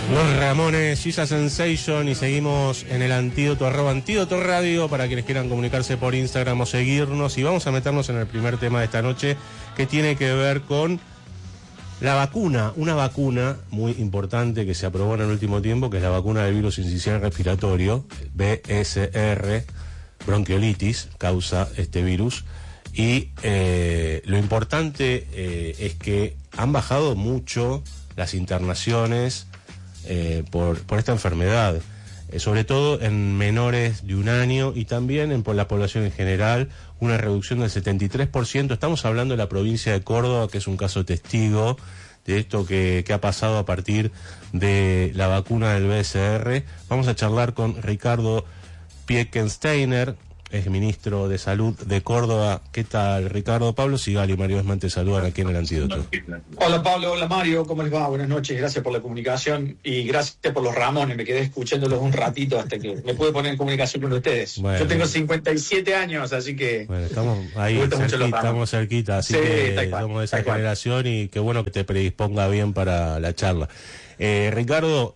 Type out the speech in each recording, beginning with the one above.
Los Ramones, She's a Sensation, y seguimos en el Antídoto, @Antídoto Radio, para quienes quieran comunicarse por Instagram o seguirnos. Y vamos a meternos en el primer tema de esta noche, que tiene que ver con la vacuna, una vacuna muy importante que se aprobó en el último tiempo, que es la vacuna del virus sincicial respiratorio, BSR, bronquiolitis, causa este virus. Y lo importante es que han bajado mucho las internaciones por esta enfermedad, sobre todo en menores de 1 año y también por la población en general, una reducción del 73%. Estamos hablando de la provincia de Córdoba, que es un caso testigo de esto que ha pasado a partir de la vacuna del BSR. Vamos a charlar con Ricardo Pieckensteiner, es ministro de Salud de Córdoba. ¿Qué tal, Ricardo? Pablo Sigali y Mario Esman te saludan aquí en el Antídoto. Hola, Pablo. Hola, Mario. ¿Cómo les va? Buenas noches. Gracias por la comunicación y gracias por los Ramones. Me quedé escuchándolos un ratito hasta que me pude poner en comunicación con ustedes. Bueno, yo tengo 57 años, así que... Bueno, estamos ahí estamos cerquita, así sí, que somos de esa generación y qué bueno que te predisponga bien para la charla. Ricardo,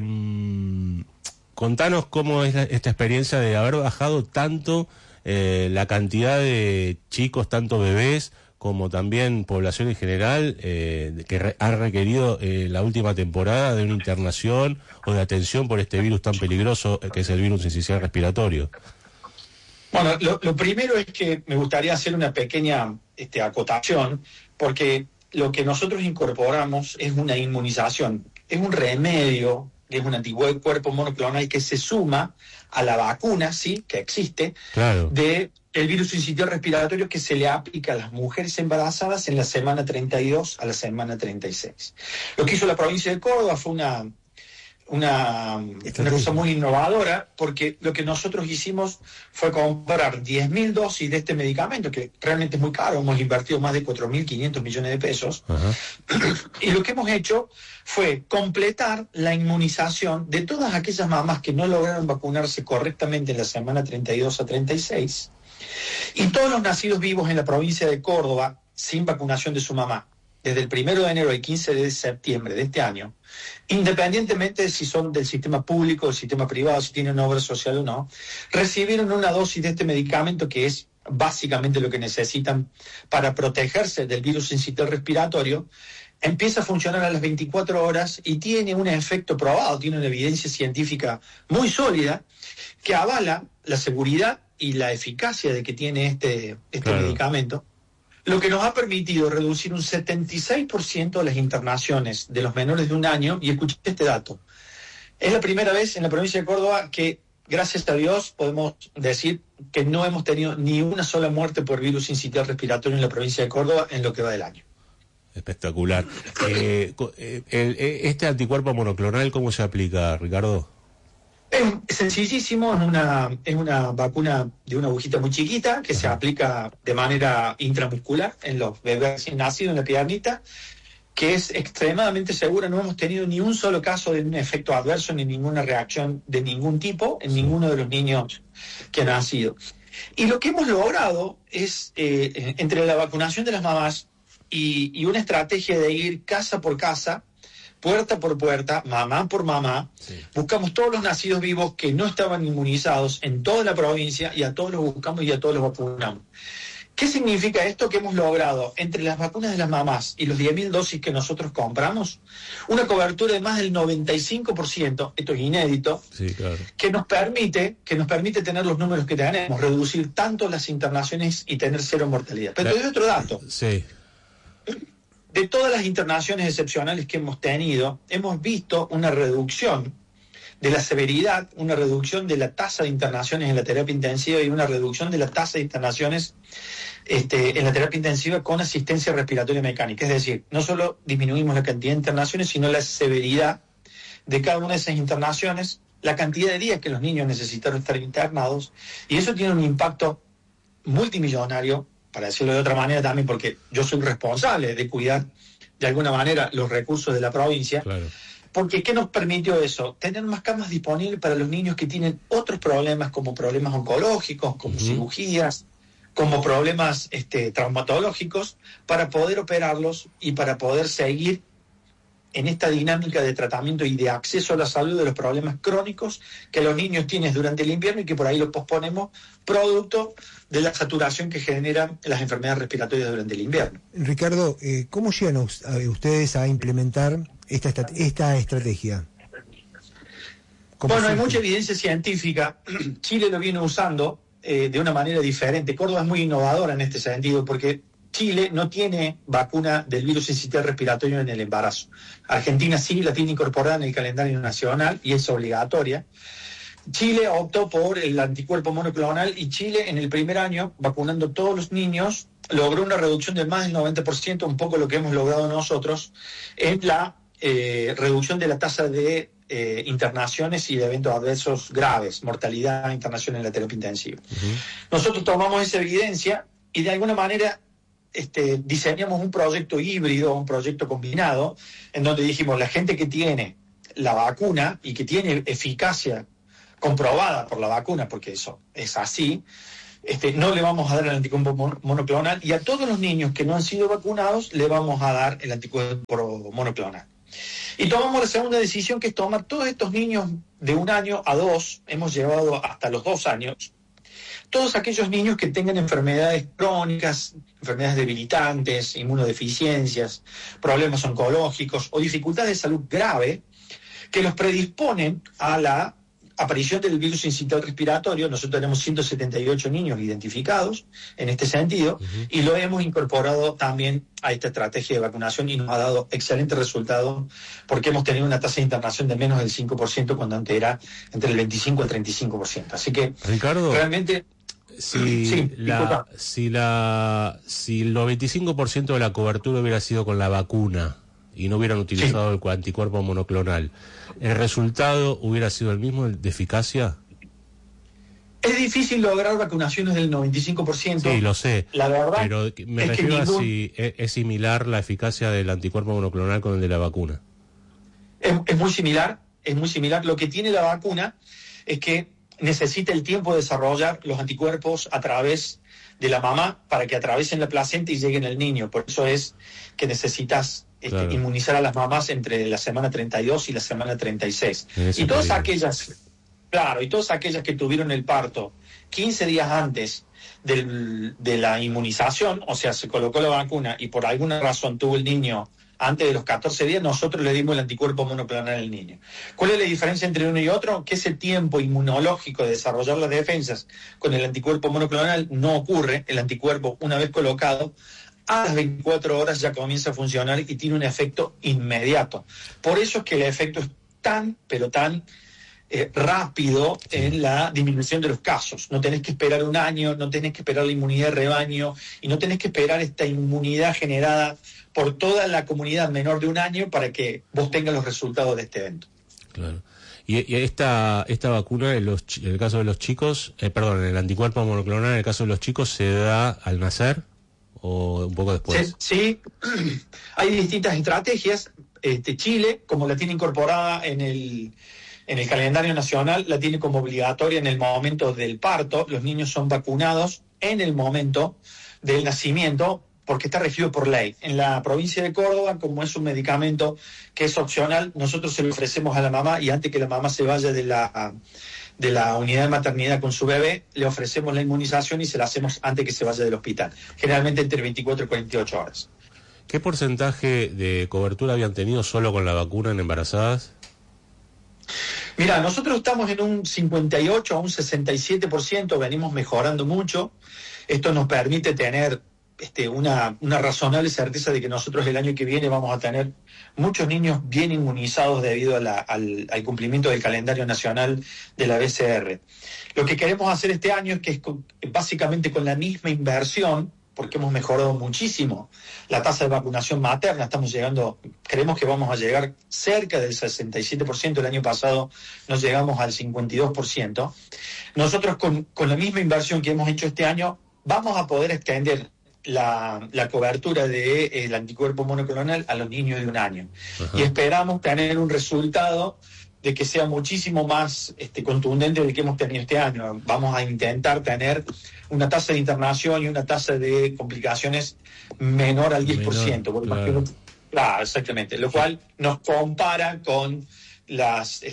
contanos cómo es esta experiencia de haber bajado tanto la cantidad de chicos, tanto bebés como también población en general, que ha requerido la última temporada de una internación o de atención por este virus tan peligroso que es el virus sincicial respiratorio. Bueno, lo primero es que me gustaría hacer una pequeña acotación, porque lo que nosotros incorporamos es una inmunización, es un remedio, es un anticuerpo monoclonal que se suma a la vacuna, sí, que existe, claro, de el virus sincicial respiratorio, que se le aplica a las mujeres embarazadas en la semana 32 a la semana 36. Lo que hizo la provincia de Córdoba fue una cosa muy innovadora, porque lo que nosotros hicimos fue comprar 10.000 dosis de este medicamento, que realmente es muy caro, hemos invertido más de 4.500 millones de pesos, y lo que hemos hecho fue completar la inmunización de todas aquellas mamás que no lograron vacunarse correctamente en la semana 32 a 36, y todos los nacidos vivos en la provincia de Córdoba sin vacunación de su mamá, desde el 1 de enero al 15 de septiembre de este año, independientemente de si son del sistema público o del sistema privado, si tienen obra social o no, recibieron una dosis de este medicamento, que es básicamente lo que necesitan para protegerse del virus sincicial respiratorio. Empieza a funcionar a las 24 horas y tiene un efecto probado, tiene una evidencia científica muy sólida que avala la seguridad y la eficacia de que tiene este claro, medicamento, lo que nos ha permitido reducir un 76% de las internaciones de los menores de 1 año, y escuché este dato. Es la primera vez en la provincia de Córdoba que, gracias a Dios, podemos decir que no hemos tenido ni una sola muerte por virus sincicial respiratorio en la provincia de Córdoba en lo que va del año. Espectacular. Este anticuerpo monoclonal, ¿cómo se aplica, Ricardo? Es sencillísimo, es una vacuna de una agujita muy chiquita que se aplica de manera intramuscular en los bebés recién nacidos, en la piernita, que es extremadamente segura. No hemos tenido ni un solo caso de un efecto adverso ni ninguna reacción de ningún tipo en ninguno de los niños que han nacido. Y lo que hemos logrado es, entre la vacunación de las mamás y una estrategia de ir casa por casa, puerta por puerta, mamá por mamá, sí, buscamos todos los nacidos vivos que no estaban inmunizados en toda la provincia, y a todos los buscamos y a todos los vacunamos. ¿Qué significa esto? Que hemos logrado, entre las vacunas de las mamás y los 10.000 dosis que nosotros compramos, una cobertura de más del 95%, esto es inédito, sí, claro, que nos permite tener los números que tenemos, reducir tanto las internaciones y tener 0 mortalidad. Pero te doy otro dato. Sí. De todas las internaciones excepcionales que hemos tenido, hemos visto una reducción de la severidad, una reducción de la tasa de internaciones en la terapia intensiva y una reducción de la tasa de internaciones en la terapia intensiva con asistencia respiratoria mecánica. Es decir, no solo disminuimos la cantidad de internaciones, sino la severidad de cada una de esas internaciones, la cantidad de días que los niños necesitaron estar internados, y eso tiene un impacto multimillonario, para decirlo de otra manera también, porque yo soy responsable de cuidar de alguna manera los recursos de la provincia. Claro. Porque ¿qué nos permitió eso? Tener más camas disponibles para los niños que tienen otros problemas, como problemas oncológicos, como cirugías, como problemas traumatológicos, para poder operarlos y para poder seguir en esta dinámica de tratamiento y de acceso a la salud de los problemas crónicos que los niños tienen durante el invierno y que por ahí los posponemos producto de la saturación que generan las enfermedades respiratorias durante el invierno. Ricardo, ¿cómo llegan ustedes a implementar esta estrategia? Bueno, hay mucha evidencia científica. Chile lo viene usando de una manera diferente. Córdoba es muy innovadora en este sentido porque Chile no tiene vacuna del virus sincitial respiratorio en el embarazo. Argentina sí la tiene incorporada en el calendario nacional y es obligatoria. Chile optó por el anticuerpo monoclonal y Chile en el primer año, vacunando todos los niños, logró una reducción de más del 90%, un poco lo que hemos logrado nosotros, en la reducción de la tasa de internaciones y de eventos adversos graves, mortalidad internacional en la terapia intensiva. Nosotros tomamos esa evidencia y de alguna manera diseñamos un proyecto híbrido, un proyecto combinado, en donde dijimos, la gente que tiene la vacuna y que tiene eficacia comprobada por la vacuna, porque eso es así, no le vamos a dar el anticuerpo monoclonal, y a todos los niños que no han sido vacunados le vamos a dar el anticuerpo monoclonal. Y tomamos la segunda decisión, que es tomar todos estos niños de 1 año a 2, hemos llevado hasta los 2 años, todos aquellos niños que tengan enfermedades crónicas, enfermedades debilitantes, inmunodeficiencias, problemas oncológicos o dificultades de salud grave que los predisponen a la aparición del virus sincitial respiratorio. Nosotros tenemos 178 niños identificados en este sentido y lo hemos incorporado también a esta estrategia de vacunación y nos ha dado excelentes resultados porque hemos tenido una tasa de internación de menos del 5% cuando antes era entre el 25 y el 35%. Así que, Ricardo, realmente... Si el 95% de la cobertura hubiera sido con la vacuna y no hubieran utilizado el anticuerpo monoclonal, ¿el resultado hubiera sido el mismo de eficacia? Es difícil lograr vacunaciones del 95%. Sí, lo sé. La verdad, pero me refiero a si es similar la eficacia del anticuerpo monoclonal con el de la vacuna. Es muy similar, es muy similar. Lo que tiene la vacuna es que necesita el tiempo de desarrollar los anticuerpos a través de la mamá para que atraviesen la placenta y lleguen al niño. Por eso es que necesitas inmunizar a las mamás entre la semana 32 y la semana 36. Y todas aquellas, y todas aquellas que tuvieron el parto 15 días antes de la inmunización, o sea, se colocó la vacuna y por alguna razón tuvo el niño antes de los 14 días, nosotros le dimos el anticuerpo monoclonal al niño. ¿Cuál es la diferencia entre uno y otro? Que ese tiempo inmunológico de desarrollar las defensas con el anticuerpo monoclonal no ocurre. El anticuerpo, una vez colocado, a las 24 horas ya comienza a funcionar y tiene un efecto inmediato. Por eso es que el efecto es tan, pero tan rápido en la disminución de los casos. No tenés que esperar 1 año, no tenés que esperar la inmunidad de rebaño y no tenés que esperar esta inmunidad generada por toda la comunidad menor de 1 año para que vos tengas los resultados de este evento. Claro. Y esta vacuna, en el caso de los chicos, el anticuerpo monoclonal en el caso de los chicos, ¿se da al nacer o un poco después? Sí, hay distintas estrategias. Chile, como la tiene incorporada en el calendario nacional, la tiene como obligatoria en el momento del parto. Los niños son vacunados en el momento del nacimiento porque está regido por ley. En la provincia de Córdoba, como es un medicamento que es opcional, nosotros se lo ofrecemos a la mamá y antes que la mamá se vaya de la unidad de maternidad con su bebé, le ofrecemos la inmunización y se la hacemos antes que se vaya del hospital, generalmente entre 24 y 48 horas. ¿Qué porcentaje de cobertura habían tenido solo con la vacuna en embarazadas? Mira, nosotros estamos en un 58 a un 67%, venimos mejorando mucho. Esto nos permite tener una razonable certeza de que nosotros el año que viene vamos a tener muchos niños bien inmunizados debido al cumplimiento del calendario nacional de la BCR. Lo que queremos hacer este año es que básicamente con la misma inversión, porque hemos mejorado muchísimo la tasa de vacunación materna, creemos que vamos a llegar cerca del 67%, el año pasado nos llegamos al 52%. Nosotros con la misma inversión que hemos hecho este año vamos a poder extender la cobertura del anticuerpo monoclonal a los niños de 1 año. Ajá. Y esperamos tener un resultado de que sea muchísimo más contundente del que hemos tenido este año. Vamos a intentar tener una tasa de internación y una tasa de complicaciones menor al 10%. Claro. Claro, exactamente. Lo cual nos compara con las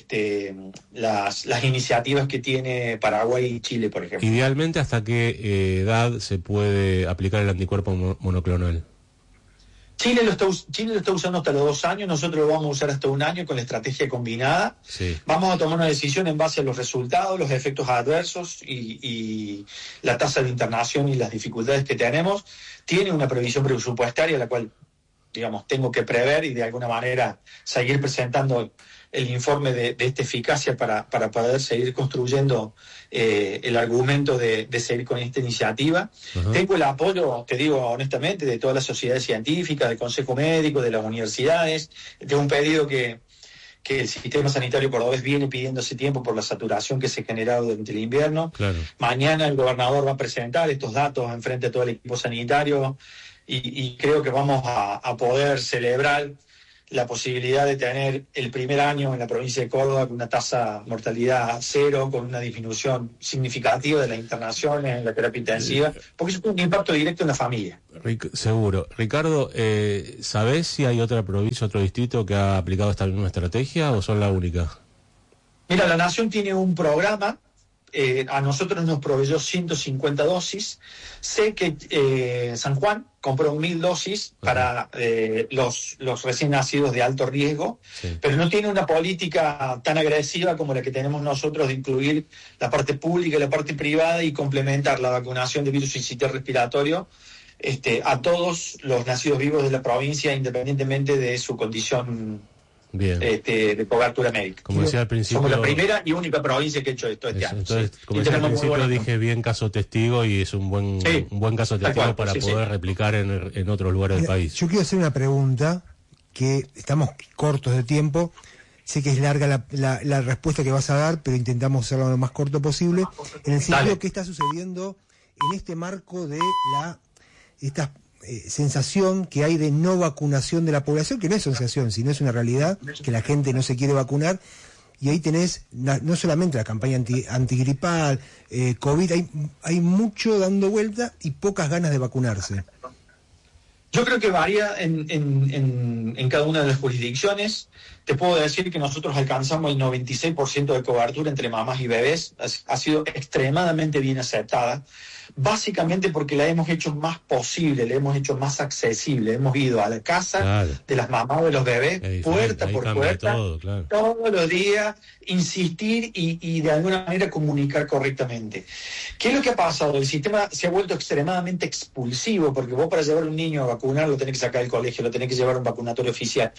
iniciativas que tiene Paraguay y Chile, por ejemplo. Idealmente, ¿hasta qué edad se puede aplicar el anticuerpo monoclonal? Chile lo está usando hasta los 2 años, nosotros lo vamos a usar hasta 1 año con la estrategia combinada. Sí. Vamos a tomar una decisión en base a los resultados, los efectos adversos y la tasa de internación y las dificultades que tenemos. Tiene una previsión presupuestaria, la cual, digamos, tengo que prever y de alguna manera seguir presentando el informe de esta eficacia para poder seguir construyendo el argumento de seguir con esta iniciativa. Uh-huh. Tengo el apoyo, te digo honestamente, de todas las sociedades científicas, del Consejo Médico, de las universidades, de un pedido que el sistema sanitario cordobés viene pidiendo hace tiempo por la saturación que se ha generado durante el invierno. Claro. Mañana el gobernador va a presentar estos datos en frente a todo el equipo sanitario y creo que vamos a poder celebrar la posibilidad de tener el primer año en la provincia de Córdoba con una tasa de mortalidad 0, con una disminución significativa de las internaciones en la terapia intensiva, porque eso tiene un impacto directo en la familia. Seguro. Ricardo, ¿sabés si hay otra provincia, otro distrito que ha aplicado esta misma estrategia o son la única? Mira, la Nación tiene un programa. A nosotros nos proveyó 150 dosis. Sé que San Juan compró 1.000 dosis para los recién nacidos de alto riesgo, sí, pero no tiene una política tan agresiva como la que tenemos nosotros de incluir la parte pública y la parte privada y complementar la vacunación de virus sincitial respiratorio a todos los nacidos vivos de la provincia, independientemente de su condición. Bien. De cobertura médica. Como decía al principio, somos la primera y única provincia que ha hecho esto este año. Entonces, sí, como decía al principio, dije bien caso testigo y es un buen caso testigo para poder replicar en otros lugares del país. Yo quiero hacer una pregunta, que estamos cortos de tiempo. Sé que es larga la respuesta que vas a dar, pero intentamos hacerlo lo más corto posible. En el sentido, ¿qué está sucediendo en este marco de esta sensación que hay de no vacunación de la población, que no es sensación, sino es una realidad, que la gente no se quiere vacunar, y ahí tenés no solamente la campaña antigripal, COVID, hay mucho dando vuelta y pocas ganas de vacunarse? Yo creo que varía en cada una de las jurisdicciones. Te puedo decir que nosotros alcanzamos el 96% de cobertura entre mamás y bebés. Ha sido extremadamente bien aceptada, básicamente porque la hemos hecho más posible, la hemos hecho más accesible. Hemos ido a la casa de las mamás de los bebés, puerta por puerta, todos los días, insistir y de alguna manera comunicar correctamente. ¿Qué es lo que ha pasado? El sistema se ha vuelto extremadamente expulsivo, porque vos para llevar a un niño a vacunar lo tenés que sacar del colegio, lo tenés que llevar a un vacunatorio oficial.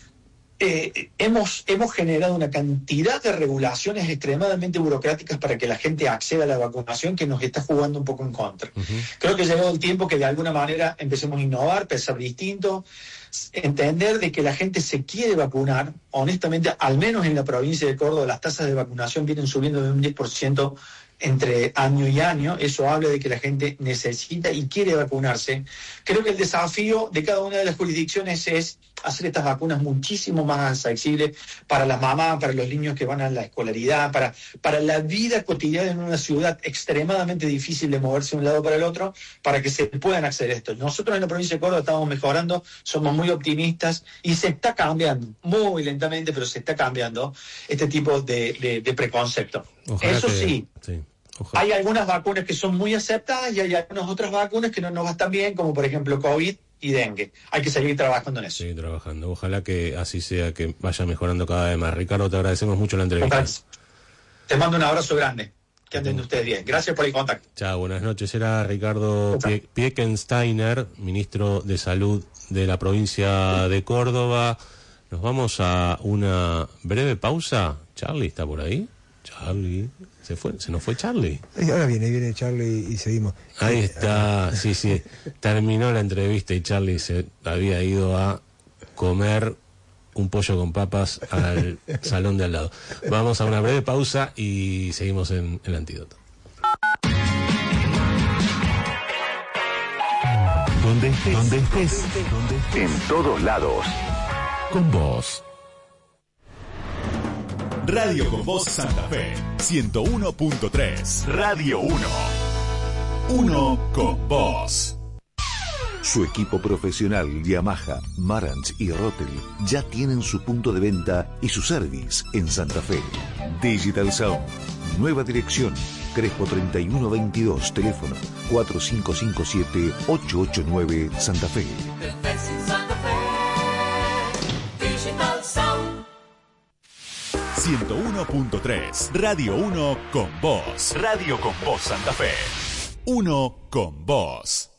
Hemos generado una cantidad de regulaciones extremadamente burocráticas para que la gente acceda a la vacunación que nos está jugando un poco en contra. Uh-huh. Creo que ha llegado el tiempo que de alguna manera empecemos a innovar, pensar distinto, entender de que la gente se quiere vacunar. Honestamente, al menos en la provincia de Córdoba, las tasas de vacunación vienen subiendo de un 10% entre año y año. Eso habla de que la gente necesita y quiere vacunarse. Creo que el desafío de cada una de las jurisdicciones es hacer estas vacunas muchísimo más accesibles para las mamás, para los niños que van a la escolaridad, para la vida cotidiana en una ciudad extremadamente difícil de moverse de un lado para el otro, para que se puedan acceder a esto. Nosotros en la provincia de Córdoba estamos mejorando, somos muy optimistas y se está cambiando, muy lentamente, pero se está cambiando este tipo de preconcepto. Ojalá eso sí. Ojalá. Hay algunas vacunas que son muy aceptadas y hay algunas otras vacunas que no nos van tan bien, como por ejemplo COVID y dengue. Hay que seguir trabajando en eso. Seguir trabajando. Ojalá que así sea, que vaya mejorando cada vez más. Ricardo, te agradecemos mucho la entrevista. Te mando un abrazo grande. Que anden ustedes bien. Gracias por el contacto. Chao, buenas noches. Era Ricardo Piekensteiner, ministro de Salud de la provincia de Córdoba. Nos vamos a una breve pausa. Charlie, ¿está por ahí? Charlie, se nos fue Charlie. Ahora viene Charlie y seguimos. Ahí está, sí, terminó la entrevista y Charlie se había ido a comer un pollo con papas al salón de al lado. Vamos a una breve pausa y seguimos en el antídoto. Donde estés, en todos lados, con vos. Radio con Voz Santa Fe, 101.3. Radio 1. Uno con vos. Su equipo profesional Yamaha, Marantz y Rotel ya tienen su punto de venta y su service en Santa Fe. Digital Sound, nueva dirección, Crespo 3122, teléfono 4557-889 Santa Fe. 101.3, Radio 1 con vos. Radio con vos Santa Fe. 1 con vos.